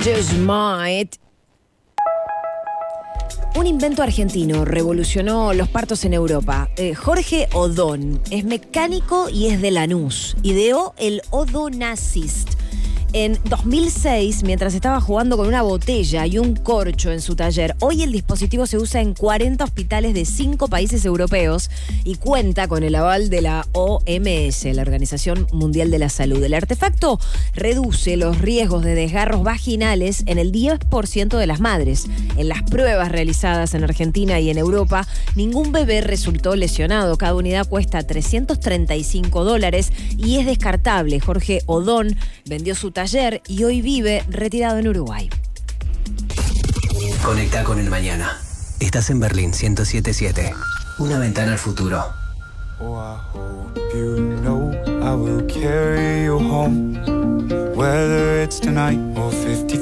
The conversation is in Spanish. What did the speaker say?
Just Might. Un invento argentino revolucionó los partos en Europa. Jorge Odón es mecánico y es de Lanús. Ideó el Odonassist. En 2006, mientras estaba jugando con una botella y un corcho en su taller. Hoy el dispositivo se usa en 40 hospitales de 5 países europeos y cuenta con el aval de la OMS, la Organización Mundial de la Salud. El artefacto reduce los riesgos de desgarros vaginales en el 10% de las madres. En las pruebas realizadas en Argentina y en Europa, ningún bebé resultó lesionado. Cada unidad cuesta $335 y es descartable. Jorge Odón vendió su taller y hoy vive retirado en Uruguay. Conecta con el mañana. Estás en Berlín 107.7. Una ventana al futuro. Oh, I hope you know I will carry you home, whether it's tonight or 50